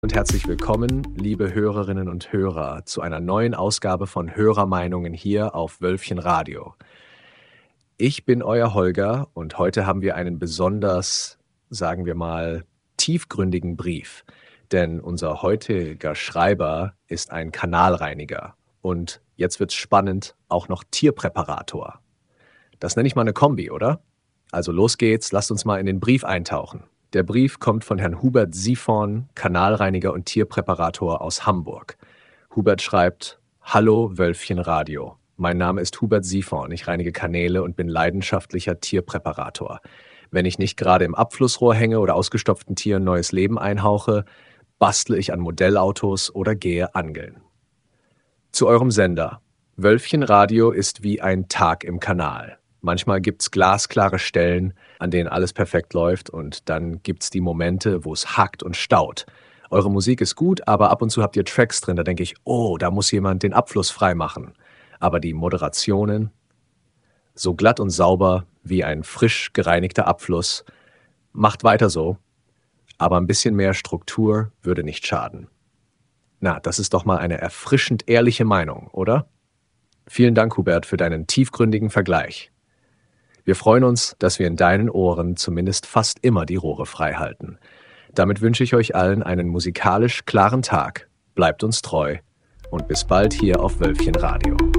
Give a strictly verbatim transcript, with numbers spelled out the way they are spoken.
Und herzlich willkommen, liebe Hörerinnen und Hörer, zu einer neuen Ausgabe von Hörermeinungen hier auf Wölfchen Radio. Ich bin euer Holger und heute haben wir einen besonders, sagen wir mal, tiefgründigen Brief. Denn unser heutiger Schreiber ist ein Kanalreiniger und, jetzt wird's spannend, auch noch Tierpräparator. Das nenne ich mal eine Kombi, oder? Also los geht's, lasst uns mal in den Brief eintauchen. Der Brief kommt von Herrn Hubert Siphon, Kanalreiniger und Tierpräparator aus Hamburg. Hubert schreibt: Hallo Wölfchen Radio. Mein Name ist Hubert Siphon. Ich reinige Kanäle und bin leidenschaftlicher Tierpräparator. Wenn ich nicht gerade im Abflussrohr hänge oder ausgestopften Tieren neues Leben einhauche, bastle ich an Modellautos oder gehe angeln. Zu eurem Sender. Wölfchen Radio ist wie ein Tag im Kanal. Manchmal gibt's glasklare Stellen, an denen alles perfekt läuft, und dann gibt's die Momente, wo es hackt und staut. Eure Musik ist gut, aber ab und zu habt ihr Tracks drin, da denke ich, oh, da muss jemand den Abfluss freimachen. Aber die Moderationen, so glatt und sauber wie ein frisch gereinigter Abfluss, macht weiter so, aber ein bisschen mehr Struktur würde nicht schaden. Na, das ist doch mal eine erfrischend ehrliche Meinung, oder? Vielen Dank, Hubert, für deinen tiefgründigen Vergleich. Wir freuen uns, dass wir in deinen Ohren zumindest fast immer die Rohre frei halten. Damit wünsche ich euch allen einen musikalisch klaren Tag. Bleibt uns treu und bis bald hier auf Wölfchen Radio.